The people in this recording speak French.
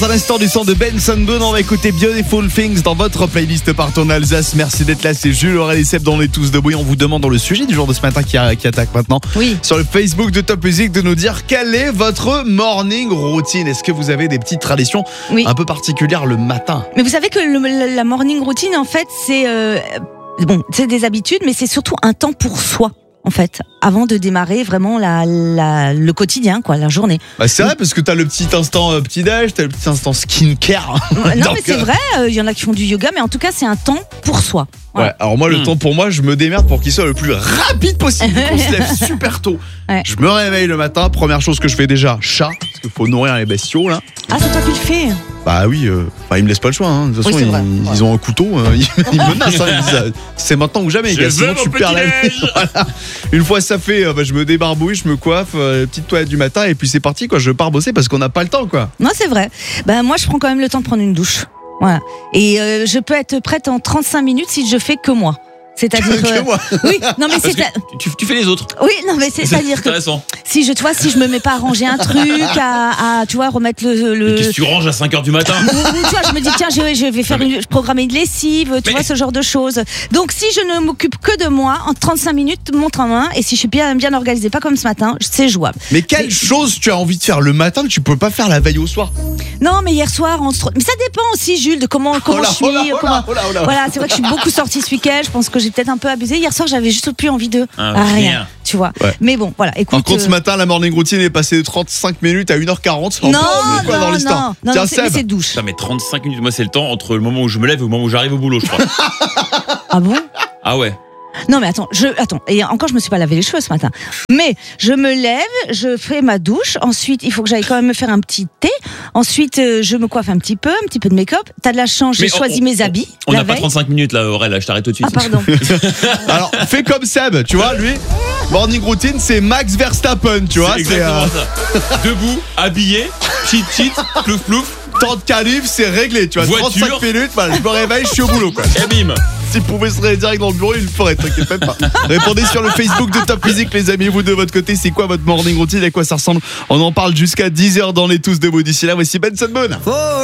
À l'instant du son de Benson Boone, on va écouter Beautiful Things dans votre playlist Partons en Alsace. Merci d'être là, c'est Jules, Aurel et Seb dans les tous debout. Et on vous demande dans le sujet du jour de ce matin qui attaque maintenant, sur le Facebook de Top Music, de nous dire quelle est votre morning routine. Est-ce que vous avez des petites traditions un peu particulières le matin? Mais vous savez que la morning routine, en fait, c'est des habitudes, mais c'est surtout un temps pour soi. En fait, avant de démarrer vraiment le quotidien, la journée. Bah c'est vrai, parce que t'as le petit instant petit-déj, t'as le petit instant skincare. Non, mais c'est vrai, il y en a qui font du yoga, mais en tout cas, c'est un temps pour soi. Voilà. Ouais, alors moi, le temps pour moi, je me démerde pour qu'il soit le plus rapide possible. On se lève super tôt. Ouais. Je me réveille le matin, première chose que je fais déjà, chat, parce qu'il faut nourrir les bestiaux là. Ah, c'est toi qui le fais? Bah oui, ils me laissent pas le choix. Hein. De toute façon, ils ont un couteau, ils menacent. Ils disent, c'est maintenant ou jamais, gars. Sinon, tu perds la vie. Voilà. Une fois ça fait, je me débarbouille, je me coiffe, petite toilette du matin, et puis c'est parti, quoi. Je pars bosser parce qu'on n'a pas le temps, quoi. Non, c'est vrai. Bah moi, je prends quand même le temps de prendre une douche. Voilà. Et je peux être prête en 35 minutes si je fais que moi. C'est-à-dire que moi. Oui, non mais c'est tu fais les autres. Oui, non mais c'est-à-dire que si je me mets pas à ranger un truc à tu vois remettre le Mais qu'est-ce que tu ranges à 5h du matin? Tu vois, je me dis tiens, je vais faire programmer une lessive, tu vois, ce genre de choses. Donc si je ne m'occupe que de moi en 35 minutes montre en main, et si je suis bien organisée, pas comme ce matin, c'est jouable. Mais quelle chose tu as envie de faire le matin que tu peux pas faire la veille au soir? Non, mais hier soir mais ça dépend aussi, Jules, de comment je suis. Voilà, c'est vrai que je suis beaucoup sortie ce week-end, je pense que j'ai peut-être un peu abusé. Hier soir, j'avais juste plus envie de rien, tu vois. Ouais. Mais bon, voilà, écoute. Par contre, ce matin, la morning routine est passée de 35 minutes à 1h40. Non, c'est douche. Ça met 35 minutes, moi c'est le temps entre le moment où je me lève et le moment où j'arrive au boulot, je crois. Ah bon? Ah ouais. Non mais attends, et encore je me suis pas lavé les cheveux ce matin. Mais je me lève, je fais ma douche, ensuite il faut que j'aille quand même me faire un petit thé, ensuite je me coiffe un petit peu de make-up. T'as de la chance, j'ai choisi mes habits. On n'a pas 35 minutes là, Aurel, je t'arrête tout de suite. Ah pardon. Alors fais comme Seb, tu vois, lui, morning routine c'est Max Verstappen, tu vois. C'est exactement ça. Debout, habillé, cheat, plouf. Temps de calife, c'est réglé, tu vois. Voiture. 35 minutes, voilà, je me réveille, je suis au boulot, quoi. Et bim. S'il pouvait se réveiller direct dans le bureau, il le ferait, t'inquiète même pas. Répondez sur le Facebook de Top Music, les amis. Vous de votre côté, c'est quoi votre morning routine? À quoi ça ressemble? On en parle jusqu'à 10h dans les tous debout. D'ici là, voici Benson Boone.